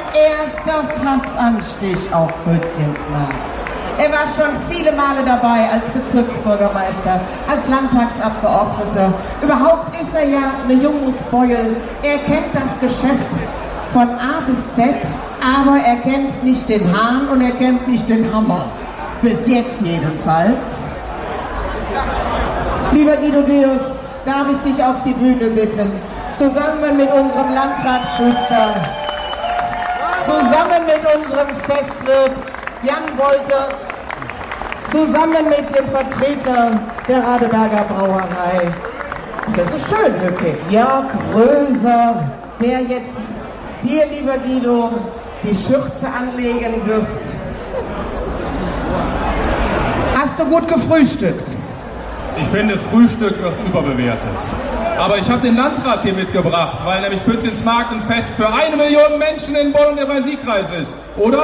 erster Fassanstich auf Pützchensmarkt. Er war schon viele Male dabei als Bezirksbürgermeister, als Landtagsabgeordneter. Überhaupt ist er ja eine Jungusbeul. Er kennt das Geschäft von A bis Z, aber er kennt nicht den Hahn und er kennt nicht den Hammer. Bis jetzt jedenfalls. Lieber Guido Deus, darf ich dich auf die Bühne bitten, zusammen mit unserem Landrat Schuster, zusammen mit unserem Festwirt Jan Wolter, zusammen mit dem Vertreter der Radeberger Brauerei. Das ist schön, Lücke. Jörg Röser, der jetzt dir, lieber Guido, die Schürze anlegen wird. Hast du gut gefrühstückt? Ich finde, Frühstück wird überbewertet. Aber ich habe den Landrat hier mitgebracht, weil nämlich Pützchensmarkt ein Fest für 1 Million Menschen in Bonn und im Rhein-Sieg-Kreis ist. Oder?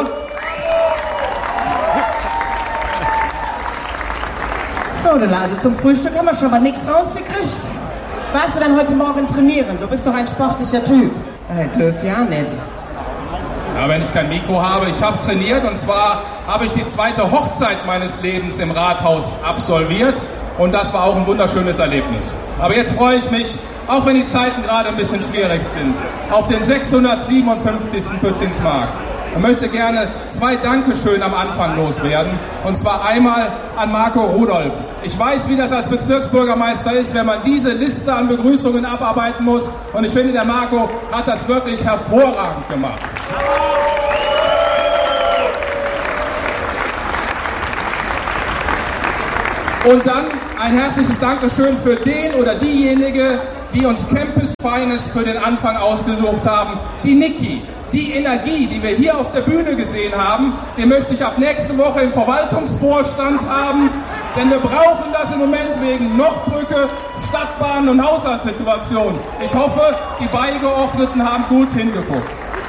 So, also zum Frühstück haben wir schon mal nichts rausgekriegt. Warst du denn heute Morgen trainieren? Du bist doch ein sportlicher Typ. Löw, ja nicht. Ja, wenn ich kein Mikro habe. Ich habe trainiert und zwar habe ich die 2. Hochzeit meines Lebens im Rathaus absolviert. Und das war auch ein wunderschönes Erlebnis. Aber jetzt freue ich mich, auch wenn die Zeiten gerade ein bisschen schwierig sind, auf den 657. Pützchensmarkt. Ich möchte gerne 2 Dankeschön am Anfang loswerden. Und zwar einmal an Marco Rudolph. Ich weiß, wie das als Bezirksbürgermeister ist, wenn man diese Liste an Begrüßungen abarbeiten muss. Und ich finde, der Marco hat das wirklich hervorragend gemacht. Und dann ein herzliches Dankeschön für den oder diejenige, die uns Campus Finest für den Anfang ausgesucht haben, die Niki. Die Energie, die wir hier auf der Bühne gesehen haben, die möchte ich ab nächste Woche im Verwaltungsvorstand haben, denn wir brauchen das im Moment wegen Nordbrücke, Stadtbahn und Haushaltssituation. Ich hoffe, die Beigeordneten haben gut hingeguckt.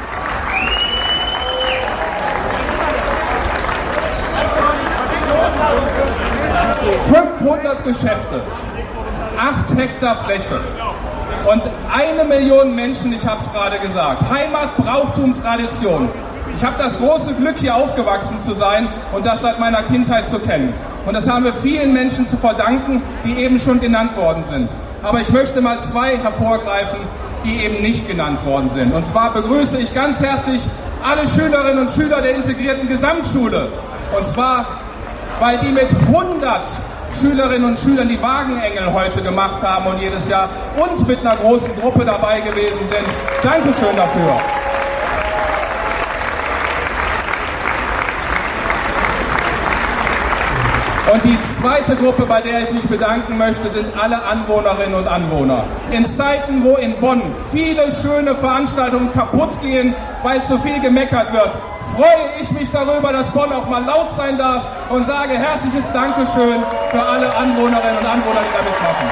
...500 Geschäfte, 8 Hektar Fläche und 1 Million Menschen, ich habe es gerade gesagt. Heimat, Brauchtum, Tradition. Ich habe das große Glück, hier aufgewachsen zu sein und das seit meiner Kindheit zu kennen. Und das haben wir vielen Menschen zu verdanken, die eben schon genannt worden sind. Aber ich möchte mal 2 hervorgreifen, die eben nicht genannt worden sind. Und zwar begrüße ich ganz herzlich alle Schülerinnen und Schüler der integrierten Gesamtschule. Und zwar, weil die mit 100 Schülerinnen und Schülern die Wagenengel heute gemacht haben und jedes Jahr und mit einer großen Gruppe dabei gewesen sind. Dankeschön dafür. Und die zweite Gruppe, bei der ich mich bedanken möchte, sind alle Anwohnerinnen und Anwohner. In Zeiten, wo in Bonn viele schöne Veranstaltungen kaputt gehen, weil zu viel gemeckert wird, freue ich mich darüber, dass Bonn auch mal laut sein darf und sage herzliches Dankeschön für alle Anwohnerinnen und Anwohner, die da mitmachen.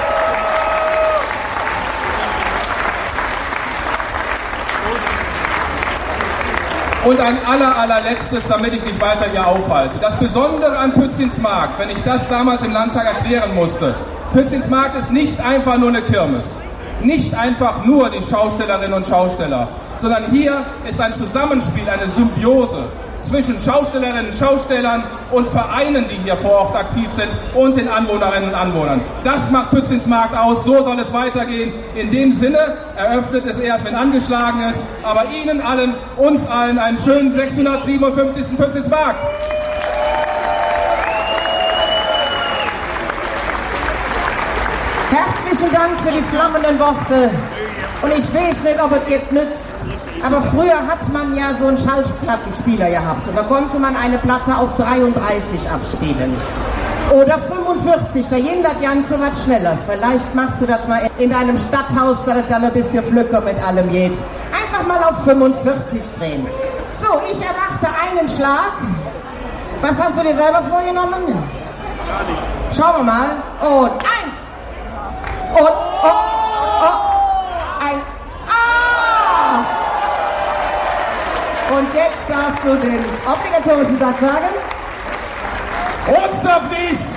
Und ein allerletztes, damit ich nicht weiter hier aufhalte. Das Besondere an Pützchensmarkt, wenn ich das damals im Landtag erklären musste, Pützchensmarkt ist nicht einfach nur eine Kirmes. Nicht einfach nur die Schaustellerinnen und Schausteller, sondern hier ist ein Zusammenspiel, eine Symbiose zwischen Schaustellerinnen und Schaustellern und Vereinen, die hier vor Ort aktiv sind, und den Anwohnerinnen und Anwohnern. Das macht Pützchensmarkt aus, so soll es weitergehen. In dem Sinne eröffnet es erst, wenn angeschlagen ist, aber Ihnen allen, uns allen einen schönen 657. Pützchensmarkt. Herzlichen Dank für die flammenden Worte. Und ich weiß nicht, ob es jetzt nützt, aber früher hat man ja so einen Schallplattenspieler gehabt und da konnte man eine Platte auf 33 abspielen. Oder 45, da ging das Ganze was schneller. Vielleicht machst du das mal in deinem Stadthaus, dass es dann ein bisschen flücker mit allem geht. Einfach mal auf 45 drehen. So, ich erwarte einen Schlag. Was hast du dir selber vorgenommen? Gar nicht. Schauen wir mal. Und 1. Und, ein A. Und jetzt darfst du den obligatorischen Satz sagen. Unser Wies!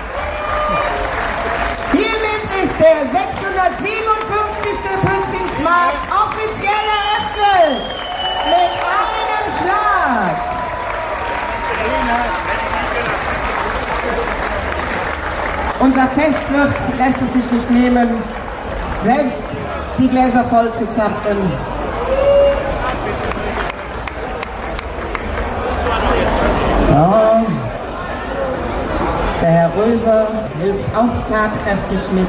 Hiermit ist der 657. Pützchensmarkt offiziell eröffnet. Mit Unser Festwirt lässt es sich nicht nehmen, selbst die Gläser voll zu zapfen. So. Der Herr Röser hilft auch tatkräftig mit.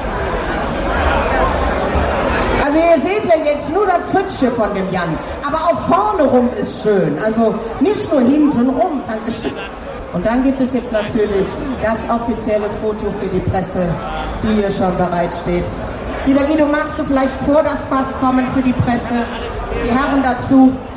Also ihr seht ja jetzt nur das Pfützchen von dem Jan, aber auch vorne rum ist schön, also nicht nur hinten rum. Dankeschön. Und dann gibt es jetzt natürlich das offizielle Foto für die Presse, die hier schon bereitsteht. Lieber Guido, magst du vielleicht vor das Fass kommen für die Presse? Die Herren dazu.